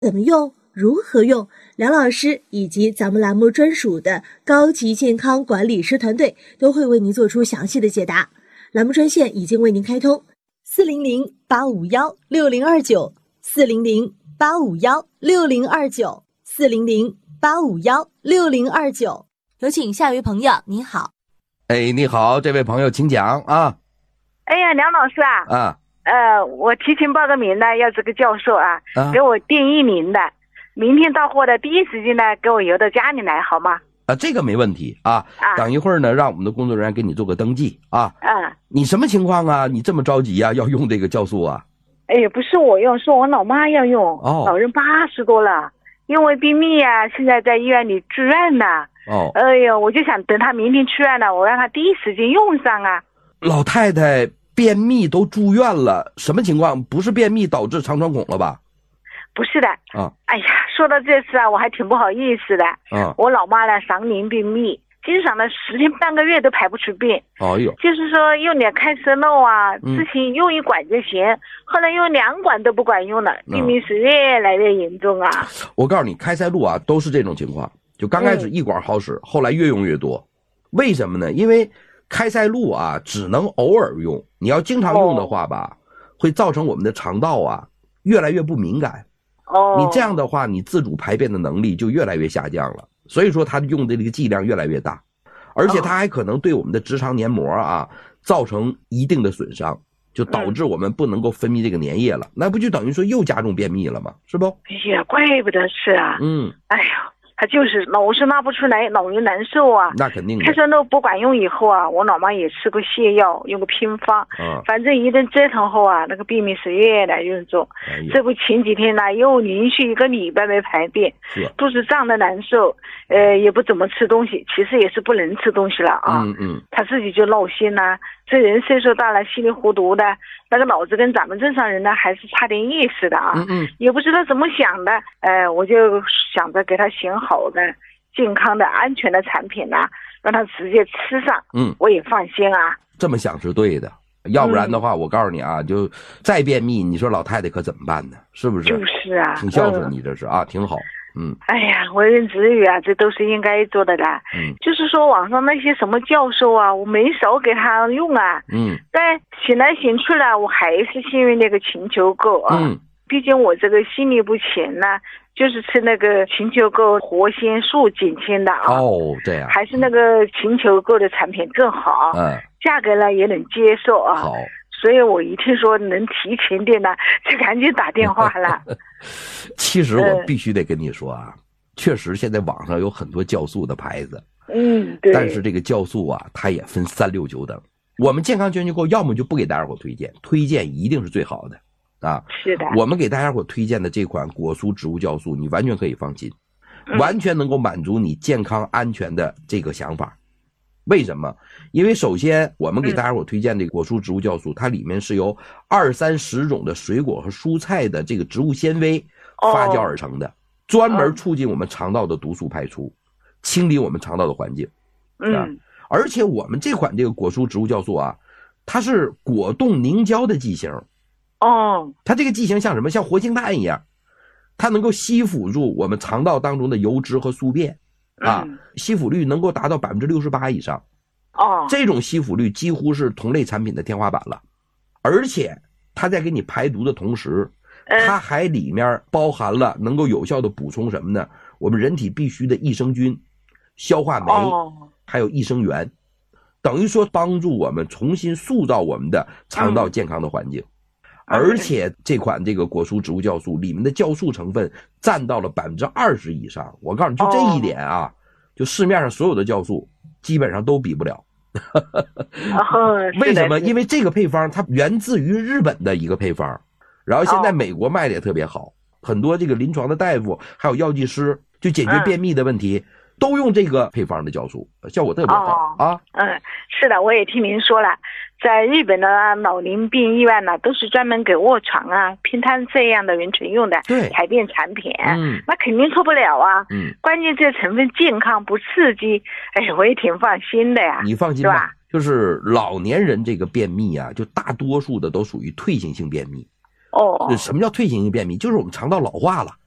怎么用、如何用，梁老师以及咱们栏目专属的高级健康管理师团队都会为您做出详细的解答。栏目专线已经为您开通，400-851-6029，400-851-6029，400-851-6029。有请下一位朋友，您好。 哎，你好，这位朋友请讲啊。 哎呀，梁老师啊，我提前报个名呢，要这个教授给我订1名的，明天到货的第一时间呢，给我邮到家里来，好吗？ 这个没问题啊。等一会儿呢，让我们的工作人员给你做个登记啊。你什么情况啊？你这么着急啊，要用这个酵素啊？ 哎，不是我用，是我老妈要用。老人80多了，因为便秘啊，现在在医院里住院呢。哎呀，我就想等她明天出院了，我让她第一时间用上啊。 老太太便秘都住院了，什么情况？不是便秘导致肠穿孔了吧？ 不是的。哎呀，说到这次我还挺不好意思的。我老妈呢常年便秘，经常呢10天半个月都排不出便。就是说用点开塞露之前用1管就行，后来用2管都不管用了，便秘是越来越严重啊。 我告诉你，开塞露都是这种情况，就刚开始1管好使，后来越用越多。为什么呢？因为开塞露只能偶尔用，你要经常用的话吧，会造成我们的肠道越来越不敏感。你这样的话，你自主排便的能力就越来越下降了。所以说它用的这个剂量越来越大，而且它还可能对我们的直肠黏膜造成一定的损伤，就导致我们不能够分泌这个粘液了。那不就等于说又加重便秘了吗？是不？ 哎呀，怪不得是啊。哎呀，他就是老是拉不出来，老人难受啊。 那肯定的。 开塞露不管用以后我老妈也吃过泻药，用过偏方。反正一顿折腾后那个便秘是越来越重。这不前几天呢，又连续1个礼拜没排便，肚子胀得难受，也不怎么吃东西，其实也是不能吃东西了他自己就闹心了。这人岁数大了，稀里糊涂的，那个脑子跟咱们正常人呢还是差点意思的也不知道怎么想的。我就想着给他选好的、健康的、安全的产品让他直接吃上，我也放心这么想是对的，要不然的话，我告诉你就再便秘，你说老太太可怎么办呢？是不是？ 就是挺孝顺你这是挺好。 哎呀，为人子女这都是应该做的啦。就是说网上那些什么教授我没少给他用但选来选去了，我还是信任那个禽球购毕竟我这个心律不全呢，就是吃那个禽球购活鲜素减轻的这样还是那个禽球购的产品更好，价格呢也能接受好， 所以我一听说能提前点呢，就赶紧打电话了。 其实我必须得跟你说确实现在网上有很多酵素的牌子， 对。 但是这个酵素它也分3、6、9等。我们健康全球购要么就不给大家伙推荐，推荐一定是最好的是的。 我们给大家伙推荐的这款果蔬植物酵素，你完全可以放心，完全能够满足你健康安全的这个想法。为什么？因为首先我们给大家伙推荐这个果蔬植物酵素，它里面是由20、30种的水果和蔬菜的这个植物纤维发酵而成的，专门促进我们肠道的毒素排出，清理我们肠道的环境。而且我们这款这个果蔬植物酵素它是果冻凝胶的剂型。它这个剂型像什么？像活性炭一样，它能够吸附住我们肠道当中的油脂和宿便吸附率能够达到68%以上。这种吸附率几乎是同类产品的天花板了。而且它在给你排毒的同时，它还里面包含了能够有效的补充什么呢？我们人体必须的益生菌、消化酶还有益生元，等于说帮助我们重新塑造我们的肠道健康的环境。而且这款这个果蔬植物酵素里面的酵素成分占到了20%以上。我告诉你，就这一点就市面上所有的酵素基本上都比不了。为什么？因为这个配方它源自于日本的一个配方，然后现在美国卖的也特别好，很多这个临床的大夫还有药剂师就解决便秘的问题，都用这个配方的酵素，效果特别好是的，我也听您说了，在日本的老龄病医院呢，都是专门给卧床偏瘫这样的人群用的排便产品。那肯定错不了关键这成分健康不刺激，我也挺放心的呀。 你放心吧，就是老年人这个便秘就大多数的都属于退行性便秘。什么叫退行性便秘？就是我们肠道老化了，